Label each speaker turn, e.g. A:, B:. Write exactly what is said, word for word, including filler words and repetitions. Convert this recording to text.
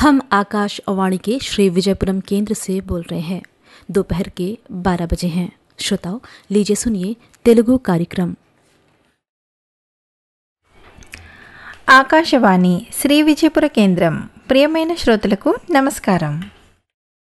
A: हम आकाशवाणी के श्री विजयपुरम केंद्र से बोल रहे हैं। दोपहर के बारह बजे हैं। श्रोताओं, लीजिए सुनिए तेलुगु कार्यक्रम।
B: ఆకాశవాణి శ్రీ విజయపుర కేంద్రం. ప్రియమైన శ్రోతలకు నమస్కారం.